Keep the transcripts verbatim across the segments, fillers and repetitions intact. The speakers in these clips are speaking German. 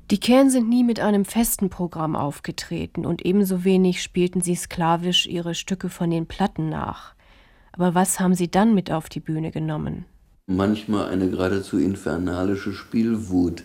Die Can sind nie mit einem festen Programm aufgetreten und ebenso wenig spielten sie sklavisch ihre Stücke von den Platten nach. Aber was haben sie dann mit auf die Bühne genommen? Manchmal eine geradezu infernalische Spielwut.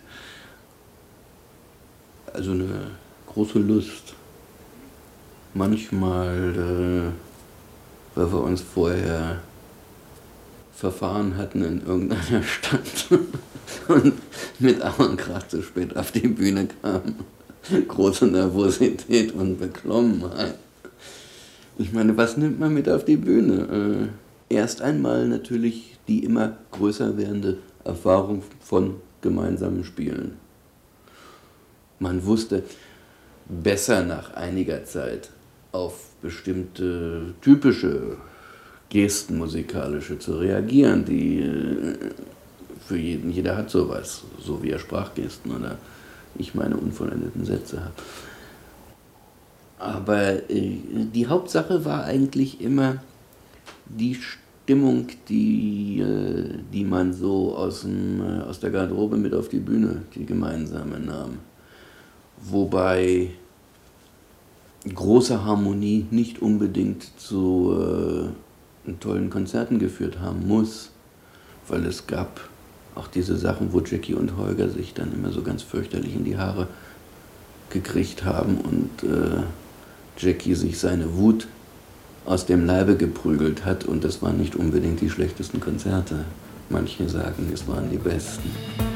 Also eine große Lust. Manchmal, äh, weil wir uns vorher verfahren hatten in irgendeiner Stadt und mit Ach und Krach zu spät auf die Bühne kamen. Große Nervosität und Beklommenheit. Ich meine, was nimmt man mit auf die Bühne? Äh, erst einmal natürlich die immer größer werdende Erfahrung von gemeinsamen Spielen. Man wusste besser nach einiger Zeit auf bestimmte typische Gesten musikalische zu reagieren, die äh, für jeden, jeder hat sowas, so wie er Sprachgesten oder ich meine unvollendeten Sätze habe. Aber äh, die Hauptsache war eigentlich immer die Stimmung, die, äh, die man so aus, dem, äh, aus der Garderobe mit auf die Bühne, die gemeinsame nahm. Wobei große Harmonie nicht unbedingt zu äh, tollen Konzerten geführt haben muss, weil es gab auch diese Sachen, wo Jackie und Holger sich dann immer so ganz fürchterlich in die Haare gekriegt haben und äh, Jackie sich seine Wut aus dem Leibe geprügelt hat und das waren nicht unbedingt die schlechtesten Konzerte. Manche sagen, es waren die besten.